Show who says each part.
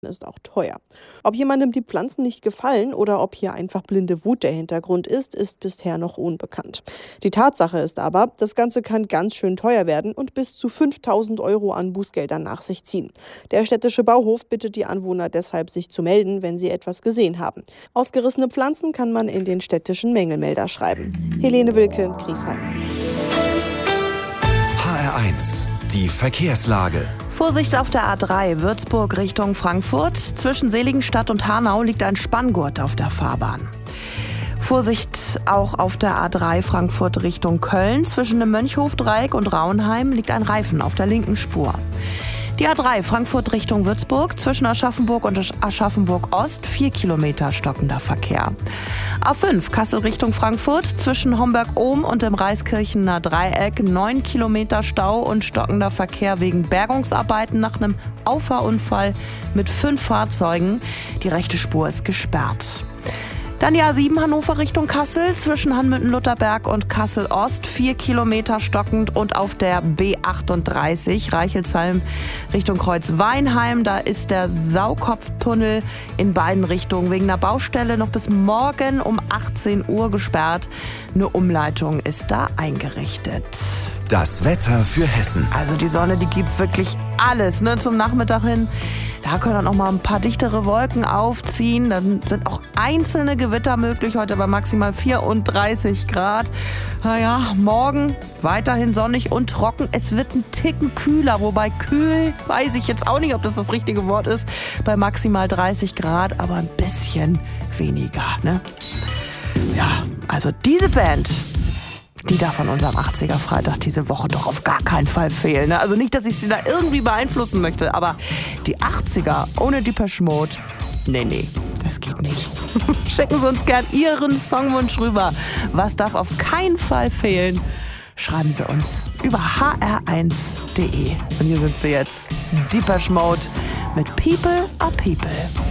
Speaker 1: ist auch teuer. Ob jemandem die Pflanzen nicht gefallen oder ob hier einfach blinde Wut der Hintergrund ist bisher noch unbekannt. Die Tatsache ist aber, das Ganze kann ganz schön teuer werden und bis zu 5.000 € an Bußgeldern nach sich ziehen. Der städtische Bauhof bittet die Anwohner deshalb, sich zu melden, wenn sie etwas gesehen haben. Ausgerissene Pflanzen kann man in den städtischen Mängelmelder schreiben. Helene Wilke, Griesheim.
Speaker 2: HR1, die Verkehrslage.
Speaker 3: Vorsicht auf der A3 Würzburg Richtung Frankfurt. Zwischen Seligenstadt und Hanau liegt ein Spanngurt auf der Fahrbahn. Vorsicht auch auf der A3 Frankfurt Richtung Köln. Zwischen dem Mönchhofdreieck und Raunheim liegt ein Reifen auf der linken Spur. Die A3 Frankfurt Richtung Würzburg, zwischen Aschaffenburg und Aschaffenburg-Ost 4 Kilometer stockender Verkehr. A5 Kassel Richtung Frankfurt, zwischen Homberg-Ohm und dem Reiskirchener Dreieck 9 Kilometer Stau und stockender Verkehr wegen Bergungsarbeiten nach einem Auffahrunfall mit 5 Fahrzeugen. Die rechte Spur ist gesperrt. Dann die A7 Hannover Richtung Kassel, zwischen Hanmütten-Lutherberg und Kassel-Ost 4 Kilometer stockend und auf der B38 Reichelsheim Richtung Kreuzweinheim. Da ist der Saukopftunnel in beiden Richtungen wegen einer Baustelle noch bis morgen um 18 Uhr gesperrt. Eine Umleitung ist da eingerichtet.
Speaker 2: Das Wetter für Hessen.
Speaker 3: Also die Sonne, die gibt wirklich alles, zum Nachmittag hin. Da können dann auch mal ein paar dichtere Wolken aufziehen. Dann sind auch einzelne Gewitter möglich, heute bei maximal 34 Grad. Naja, morgen weiterhin sonnig und trocken. Es wird ein Ticken kühler, wobei kühl, weiß ich jetzt auch nicht, ob das richtige Wort ist, bei maximal 30 Grad, aber ein bisschen weniger, ne? Ja, also diese Band, die darf an unserem 80er Freitag diese Woche doch auf gar keinen Fall fehlen. Ne? Also nicht, dass ich sie da irgendwie beeinflussen möchte, aber die 80er ohne Depeche Mode, nee, das geht nicht. Schicken Sie uns gern Ihren Songwunsch rüber. Was darf auf keinen Fall fehlen? Schreiben Sie uns über hr1.de. Und hier sind sie jetzt, Depeche Mode mit People are People.